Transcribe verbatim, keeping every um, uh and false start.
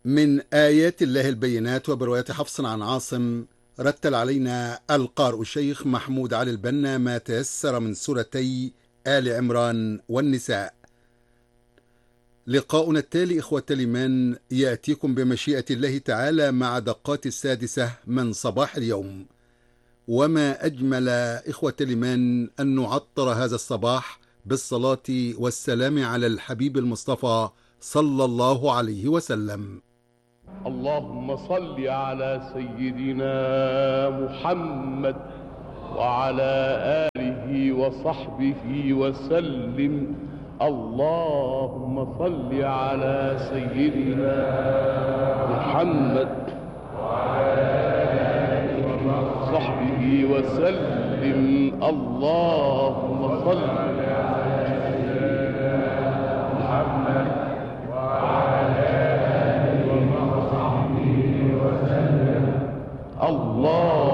من آيات الله البينات وبرواية حفص عن عاصم. رتل علينا القارئ الشيخ محمود علي البنا ما تيسر من سورتي آل عمران والنساء. لقاؤنا التالي إخوة الإيمان يأتيكم بمشيئة الله تعالى مع دقات السادسة من صباح اليوم. وما أجمل إخوة الإيمان أن نعطر هذا الصباح بالصلاة والسلام على الحبيب المصطفى صلى الله عليه وسلم. اللهم صل على سيدنا محمد وعلى آله وصحبه وسلم. اللهم صل على سيدنا محمد وعلى آله وصحبه وسلم. اللهم صل على سيدنا محمد وعلى آله وصحبه وسلم. الله